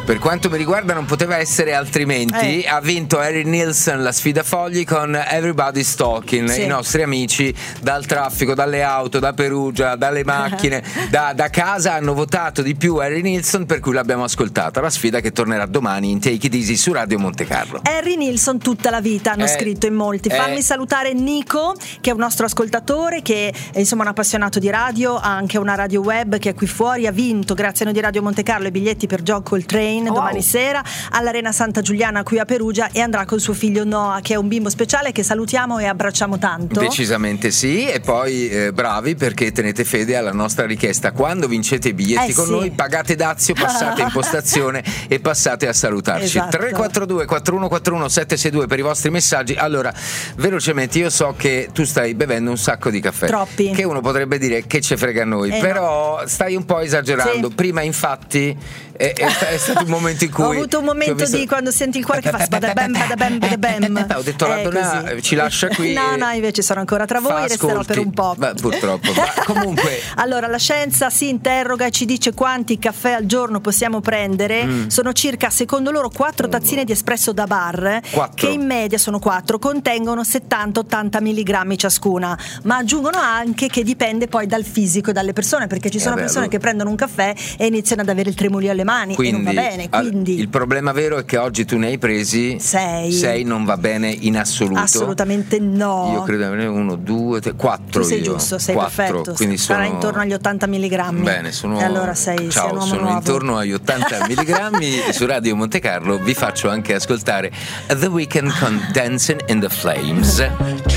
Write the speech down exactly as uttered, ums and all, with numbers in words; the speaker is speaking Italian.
Per quanto mi riguarda non poteva essere altrimenti. Eh. Ha vinto Harry Nilsson la sfida fogli con Everybody's Talking. Sì. I nostri amici dal traffico, dalle auto, da Perugia, dalle macchine, da, da casa hanno votato di più Harry Nilsson, per cui l'abbiamo ascoltata. La sfida che tornerà domani in Take It Easy su Radio Monte Carlo. Harry Nilsson tutta la vita, hanno Eh, scritto in molti. Fammi eh. salutare Nico, che è un nostro ascoltatore, che è insomma un appassionato di radio, ha anche una radio web che è qui fuori, ha vinto grazie a noi di Radio Monte Carlo i biglietti per John Coltrane Wow. domani sera all'Arena Santa Giuliana qui a Perugia, e andrà con suo figlio Noah, che è un bimbo speciale che salutiamo e abbracciamo tanto. Decisamente sì. E poi eh, bravi, perché tenete fede alla nostra richiesta: quando vincete i biglietti Eh, con sì. noi, pagate dazio, passate in postazione e passate a salutarci. Esatto. Tre quattro due quattro uno quattro uno sette sei due per i vostri messaggi. Allora, velocemente, io so che tu stai bevendo un sacco di caffè, Troppi. che uno potrebbe dire che ce frega a noi, Eh, però stai un po' esagerando. Sì. Prima infatti è, è, sta- è stato un momento in cui Ho avuto un momento ti ho visto- di quando senti il cuore che fa sbadabem, badabem, badabem. Ho detto È Radona così. ci lascia qui. No, e no, invece sono ancora tra voi fa e resterò ascolti. per un po'. Beh, purtroppo. Ma comunque Allora, la scienza si interroga e ci dice quanti caffè al giorno possiamo prendere. Mm. Sono circa, secondo loro, quattro tazzine di espresso da bar, Quattro. che in media sono quattro, contengono settanta ottanta milligrammi ciascuna. Ma aggiungono anche che dipende poi dal fisico e dalle persone, perché ci sono beh, persone allora- che prendono un caffè e iniziano ad avere il tremolio alle mani, e non va bene. al- Quindi il problema vero è che oggi tu ne hai presi Sei. sei, non va bene in assoluto. assolutamente no. Io credo averne uno, due, tre, quattro. Tu sei io. giusto, sei Quattro, perfetto. quindi Sarà sono... intorno agli ottanta milligrammi. Bene, sono... E allora sei, sei Ciao, un uomo sono nuovo. intorno agli ottanta milligrammi. Su Radio Monte Carlo vi faccio anche ascoltare The Weeknd con Dancing in the Flames.